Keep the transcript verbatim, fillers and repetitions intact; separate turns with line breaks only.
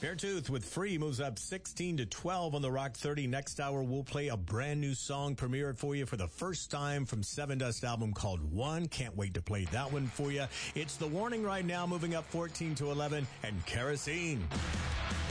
Beartooth with Free moves up sixteen to twelve on the Rock thirty. Next hour, we'll play a brand new song, premiere it for you for the first time from Seven Dust album called One. Can't wait to play that one for you. It's The Warning right now, moving up fourteen to eleven, and Kerosene.